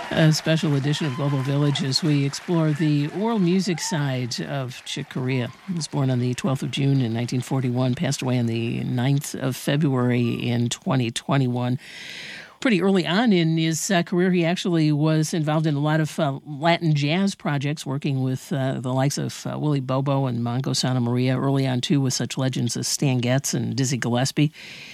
A special edition of Global Village as we explore the oral music side of Chick Corea. He was born on the 12th of June in 1941, passed away on the 9th of February in 2021. Pretty early on in his career, he actually was involved in a lot of Latin jazz projects, working with the likes of Willie Bobo and Mongo Santa Maria, early on, too, with such legends as Stan Getz and Dizzy Gillespie.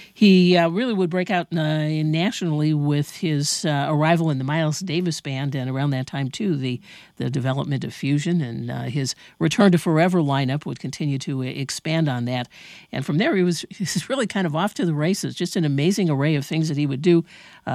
He really would break out nationally with his arrival in the Miles Davis Band, and around that time, too, the development of fusion, and his Return to Forever lineup would continue to expand on that. And from there, he was really kind of off to the races, just an amazing array of things that he would do,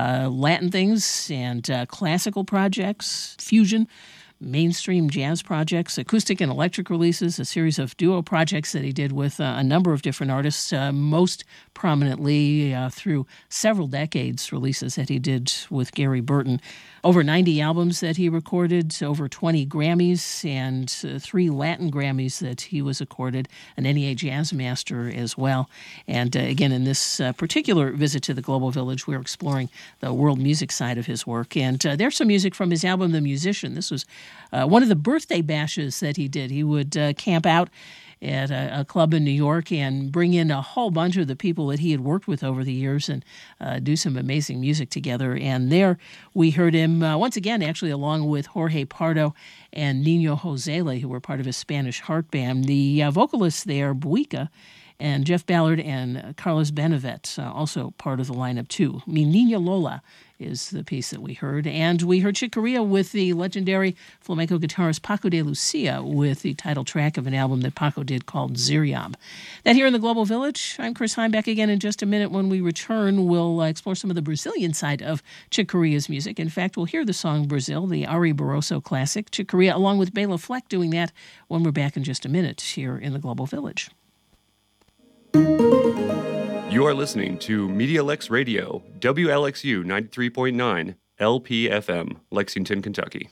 Latin things and classical projects, fusion, mainstream jazz projects, acoustic and electric releases, a series of duo projects that he did with a number of different artists, most prominently through several decades, releases that he did with Gary Burton. Over 90 albums that he recorded, over 20 Grammys, and 3 Latin Grammys that he was accorded, an NEA Jazz Master as well. And again, in this particular visit to the Global Village, we're exploring the world music side of his work. And there's some music from his album, The Musician. This was one of the birthday bashes that he did. He would camp out at a club in New York and bring in a whole bunch of the people that he had worked with over the years and do some amazing music together. And there we heard him once again, actually, along with Jorge Pardo and Nino Josele, who were part of his Spanish Heart Band. The vocalists there, Buica, and Jeff Ballard and Carlos Benavet, also part of the lineup, too. Mi Niña Lola is the piece that we heard. And we heard Chick Corea with the legendary flamenco guitarist Paco de Lucia with the title track of an album that Paco did called Ziryab. That here in the Global Village. I'm Chris Heim, back again in just a minute. When we return, we'll explore some of the Brazilian side of Chick Corea's music. In fact, we'll hear the song Brazil, the Ari Barroso classic. Chick Corea, along with Bela Fleck, doing that when we're back in just a minute here in the Global Village. You are listening to MediaLex Radio, WLXU 93.9, LPFM, Lexington, Kentucky.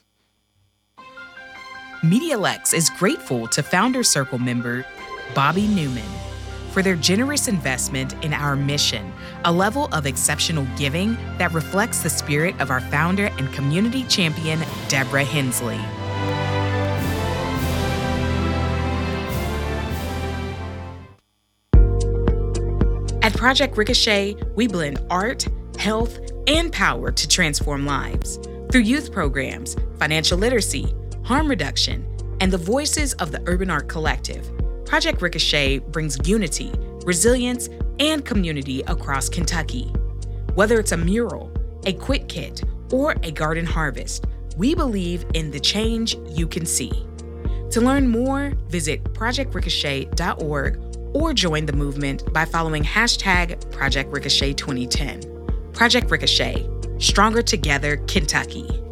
MediaLex is grateful to Founder Circle member Bobby Newman for their generous investment in our mission, a level of exceptional giving that reflects the spirit of our founder and community champion, Deborah Hensley. At Project Ricochet, we blend art, health, and power to transform lives. Through youth programs, financial literacy, harm reduction, and the voices of the Urban Art Collective, Project Ricochet brings unity, resilience, and community across Kentucky. Whether it's a mural, a quick kit, or a garden harvest, we believe in the change you can see. To learn more, visit projectricochet.org or join the movement by following hashtag Project Ricochet 2010. Project Ricochet, Stronger Together, Kentucky.